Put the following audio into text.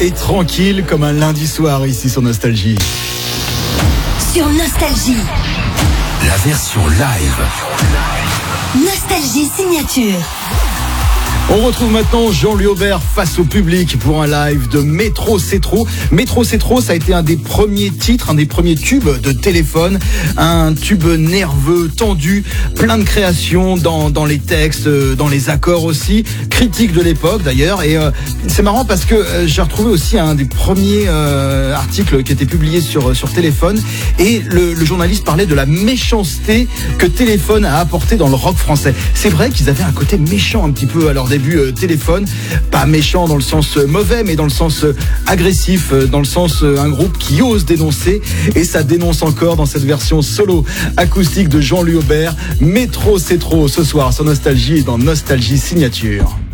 et tranquille comme un lundi soir ici sur Nostalgie. Sur Nostalgie. La version live. Nostalgie signature. On retrouve maintenant Jean-Louis Aubert face au public pour un live de Métro C'est Trop. Métro C'est Trop, ça a été un des premiers titres, un des premiers tubes de téléphone. Un tube nerveux, tendu, plein de créations dans les textes, dans les accords aussi. Critique de l'époque d'ailleurs. Et c'est marrant parce que j'ai retrouvé aussi un des premiers articles qui était publié sur Téléphone. Et le journaliste parlait de la méchanceté que Téléphone a apporté dans le rock français. C'est vrai qu'ils avaient un côté méchant un petit peu à leur début. Téléphone, pas méchant dans le sens mauvais, mais dans le sens agressif, dans le sens un groupe qui ose dénoncer, et ça dénonce encore dans cette version solo acoustique de Jean-Louis Aubert. Métro C'est Trop ce soir sur Nostalgie et dans Nostalgie Signature.